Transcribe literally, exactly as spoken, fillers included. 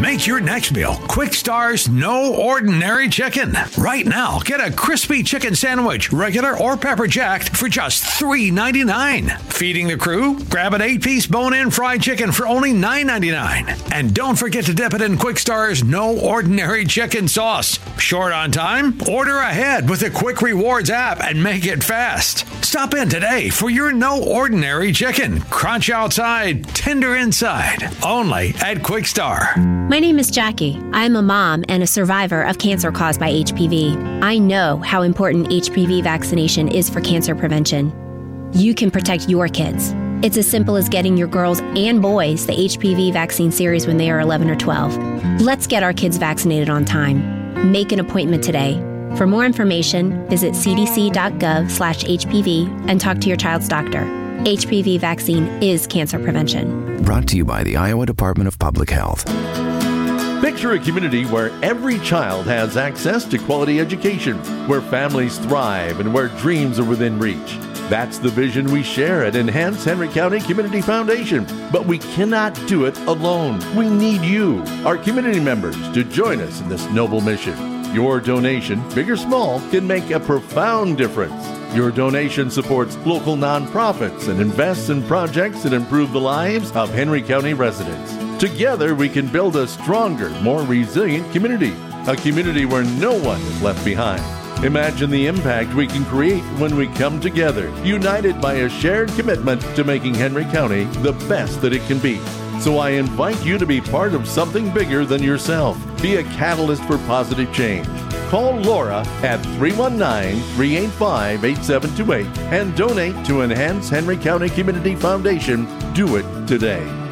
Make your next meal Quick Star's No Ordinary Chicken. Right now, get a crispy chicken sandwich, regular or pepper jacked, for just three ninety-nine. Feeding the crew? Grab an eight-piece bone-in fried chicken for only nine ninety-nine. And don't forget to dip it in Quick Star's No Ordinary Chicken sauce. Short on time? Order ahead with the Quick Rewards app and make it fast. Stop in today for your No Ordinary Chicken. Crunch outside, tender inside. Only at Quick Star. My name is Jackie. I'm a mom and a survivor of cancer caused by H P V. I know how important H P V vaccination is for cancer prevention. You can protect your kids. It's as simple as getting your girls and boys the H P V vaccine series when they are eleven or twelve. Let's get our kids vaccinated on time. Make an appointment today. For more information, visit cdc.gov slash HPV and talk to your child's doctor. H P V vaccine is cancer prevention. Brought to you by the Iowa Department of Public Health. Picture a community where every child has access to quality education, where families thrive, and where dreams are within reach. That's the vision we share at Enhance Henry County Community Foundation. But we cannot do it alone. We need you, our community members, to join us in this noble mission. Your donation, big or small, can make a profound difference. Your donation supports local nonprofits and invests in projects that improve the lives of Henry County residents. Together, we can build a stronger, more resilient community, a community where no one is left behind. Imagine the impact we can create when we come together, united by a shared commitment to making Henry County the best that it can be. So I invite you to be part of something bigger than yourself. Be a catalyst for positive change. Call Laura at three one nine, three eight five, eight seven two eight and donate to Enhance Henry County Community Foundation. Do it today.